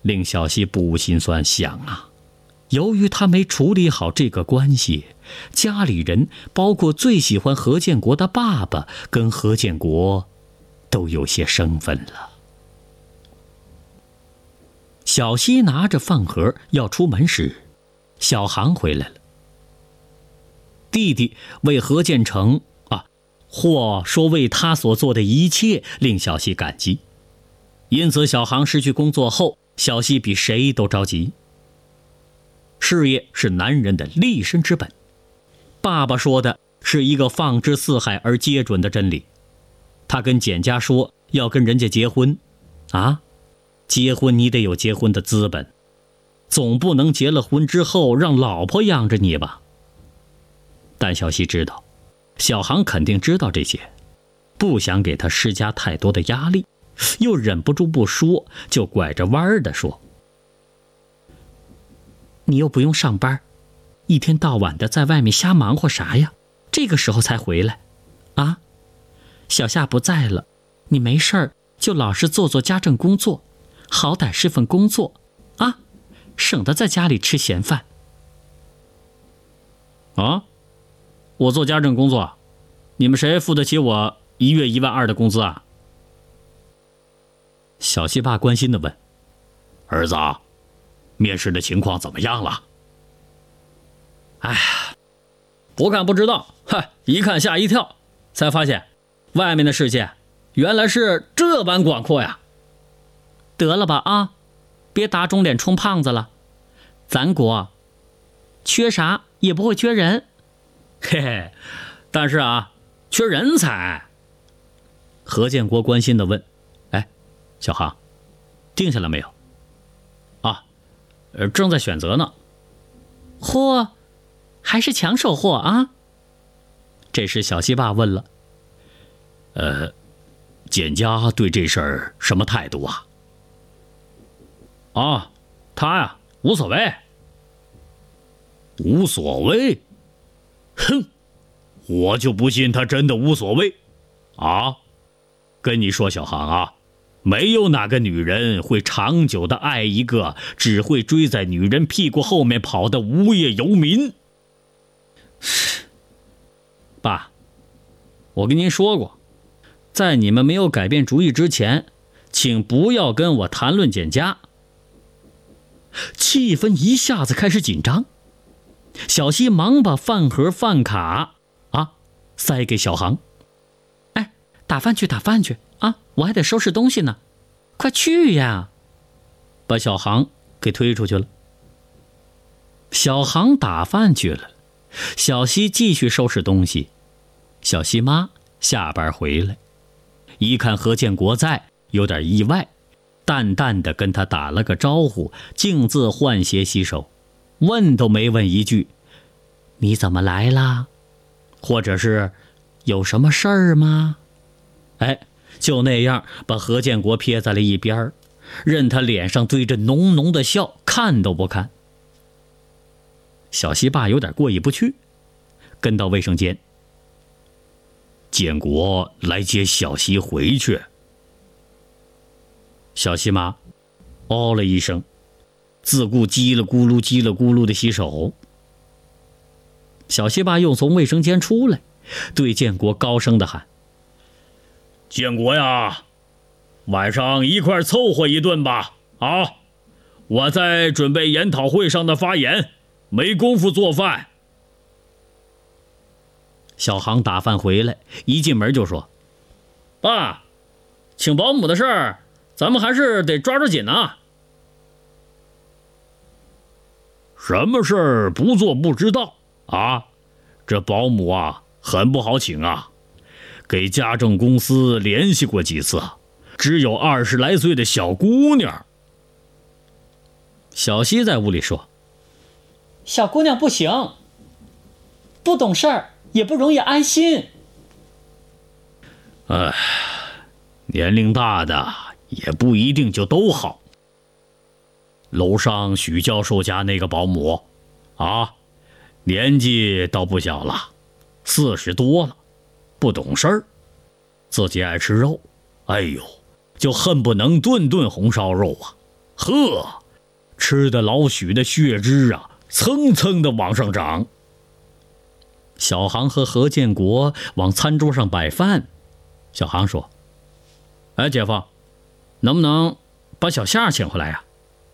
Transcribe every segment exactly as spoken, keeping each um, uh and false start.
令小西不心酸，想啊，由于他没处理好这个关系，家里人包括最喜欢何建国的爸爸跟何建国都有些生分了。小西拿着饭盒要出门时，小航回来了。弟弟为何建成啊，或说为他所做的一切令小西感激，因此小航失去工作后，小西比谁都着急。事业是男人的立身之本，爸爸说的是一个放之四海而皆准的真理。他跟简家说要跟人家结婚啊，结婚你得有结婚的资本，总不能结了婚之后让老婆养着你吧。但小西知道，小航肯定知道这些，不想给他施加太多的压力，又忍不住不说，就拐着弯儿地说：你又不用上班，一天到晚的在外面瞎忙活啥呀？这个时候才回来啊？小夏不在了，你没事儿就老实做做家政工作，好歹是份工作啊，省得在家里吃闲饭。啊？我做家政工作，你们谁付得起我一月一万二的工资啊？小西爸关心地问：儿子，面试的情况怎么样了？哎呀，不看不知道，嗨，一看吓一跳，才发现外面的世界原来是这般广阔呀。得了吧啊，别打肿脸充胖子了，咱国缺啥也不会缺人，嘿嘿，但是啊，缺人才。何建国关心地问：哎，小航，定下来没有？啊，呃，正在选择呢。嚯，还是抢手货啊？这时小西爸问了：呃，简家对这事儿什么态度啊？啊，他呀，无所谓。无所谓？哼，我就不信他真的无所谓啊！跟你说，小航啊，没有哪个女人会长久的爱一个只会追在女人屁股后面跑的无业游民。爸，我跟您说过，在你们没有改变主意之前，请不要跟我谈论简家。气氛一下子开始紧张，小西忙把饭盒饭卡啊塞给小航。哎，打饭去打饭去啊，我还得收拾东西呢，快去呀！把小航给推出去了。小航打饭去了，小西继续收拾东西。小西妈下班回来，一看何建国在，有点意外，淡淡的跟他打了个招呼，径自换鞋洗手，问都没问一句：你怎么来啦？或者是有什么事儿吗？哎，就那样把何建国撇在了一边，任他脸上堆着浓浓的笑，看都不看。小西爸有点过意不去，跟到卫生间：建国来接小西回去。小西妈哦了一声，自顾叽了咕噜叽了咕噜的洗手。小西爸又从卫生间出来，对建国高声地喊：建国呀，晚上一块凑合一顿吧啊！我在准备研讨会上的发言，没工夫做饭。小航打饭回来，一进门就说：爸，请保姆的事儿咱们还是得抓抓紧啊。什么事儿不做不知道啊？这保姆啊很不好请啊，给家政公司联系过几次，只有二十来岁的小姑娘。小西在屋里说：小姑娘不行，不懂事儿，也不容易安心。哎，年龄大的也不一定就都好。楼上许教授家那个保姆啊，年纪倒不小了，四十多了，不懂事儿，自己爱吃肉，哎呦，就恨不能顿顿红烧肉啊， 呵，吃的老许的血脂啊，蹭蹭的往上涨。小航和何建国往餐桌上摆饭，小航说：“哎，姐夫，能不能把小夏请回来呀？”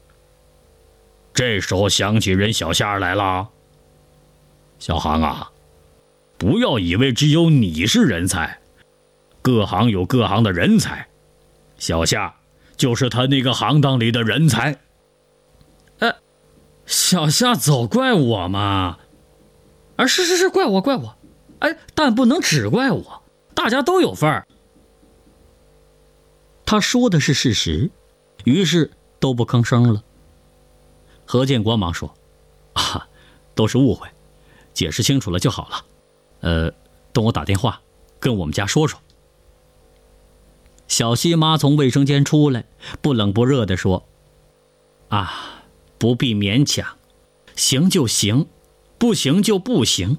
这时候想起人小夏来了。小航啊，不要以为只有你是人才，各行有各行的人才，小夏就是他那个行当里的人才。哎，小夏走怪我吗？啊，是是是，怪我怪我，哎，但不能只怪我，大家都有份儿。他说的是事实，于是都不吭声了。何建国忙说：“啊，都是误会，解释清楚了就好了。呃，等我打电话跟我们家说说。”小西妈从卫生间出来，不冷不热地说：“啊，不必勉强，行就行，不行就不行。”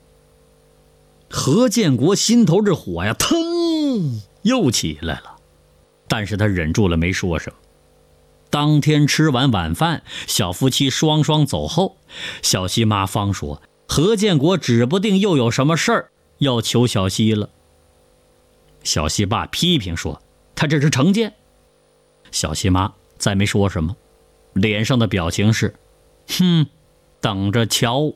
何建国心头这火呀，腾又起来了，但是他忍住了没说什么。当天吃完晚饭，小夫妻双双走后，小西妈方说何建国指不定又有什么事儿要求小西了。小西爸批评说他这是成见。小西妈再没说什么，脸上的表情是哼，等着瞧。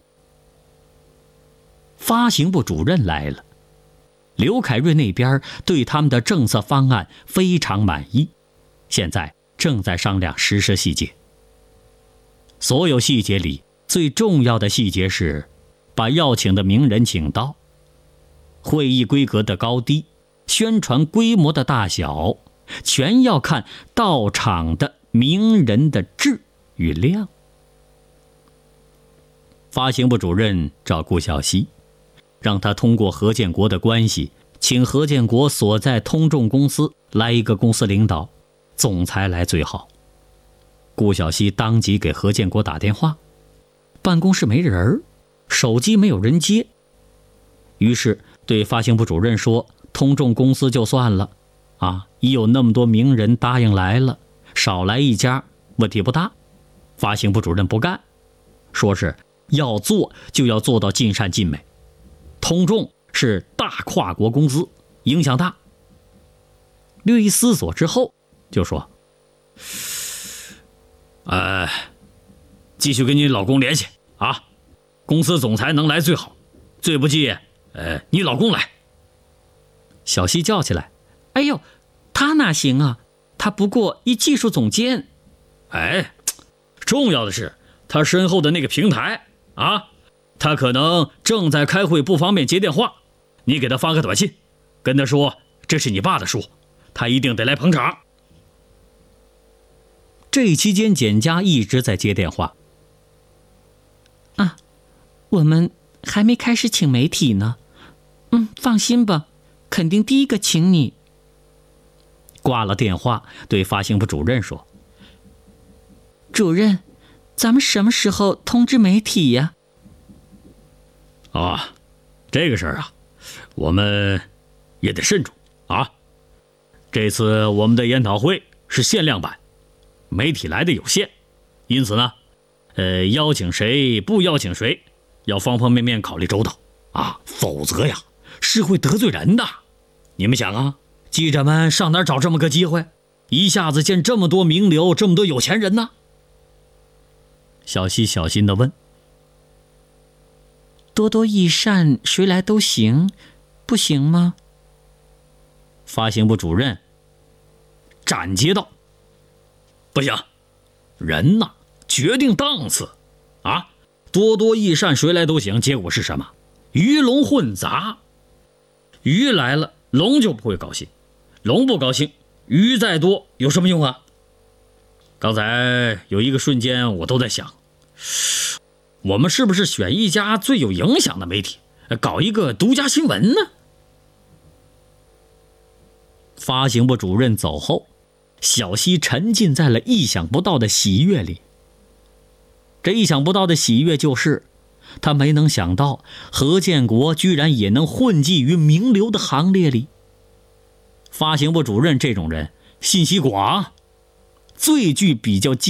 发行部主任来了，刘凯瑞那边对他们的政策方案非常满意，现在正在商量实施细节。所有细节里最重要的细节是把要请的名人请到，会议规格的高低，宣传规模的大小，全要看到场的名人的质与量。发行部主任找顾小西，让他通过何建国的关系，请何建国所在通众公司来一个公司领导，总裁来最好。顾小西当即给何建国打电话，办公室没人，手机没有人接，于是对发行部主任说，通众公司就算了啊，已有那么多名人答应来了，少来一家问题不大。发行部主任不干，说是要做就要做到尽善尽美，通众是大跨国公司，影响大。略一思索之后就说：“呃，继续跟你老公联系啊，公司总裁能来最好，最不济，呃，你老公来。”小西叫起来：“哎呦，他哪行啊？他不过一技术总监。”哎，重要的是他身后的那个平台啊，他可能正在开会，不方便接电话，你给他发个短信，跟他说这是你爸的书，他一定得来捧场。这期间简家一直在接电话。啊，我们还没开始请媒体呢。嗯，放心吧，肯定第一个请你。挂了电话，对发行部主任说：“主任，咱们什么时候通知媒体呀？”啊，这个事儿啊，我们也得慎重啊。这次我们的研讨会是限量版，媒体来的有限，因此呢，呃，邀请谁不邀请谁，要方方面面考虑周到啊，否则呀是会得罪人的。你们想啊，记者们上哪儿找这么个机会，一下子见这么多名流，这么多有钱人呢？小西小心地问：“多多益善，谁来都行，不行吗？”发行部主任斩接道：“不行，人呐决定档次啊，多多益善谁来都行，结果是什么？鱼龙混杂，鱼来了龙就不会高兴，龙不高兴，鱼再多有什么用啊？刚才有一个瞬间我都在想，我们是不是选一家最有影响的媒体，搞一个独家新闻呢？”发行部主任走后，小西沉浸在了意想不到的喜悦里。这意想不到的喜悦就是他没能想到何建国居然也能混迹于名流的行列里。发行部主任这种人信息广， 最具比较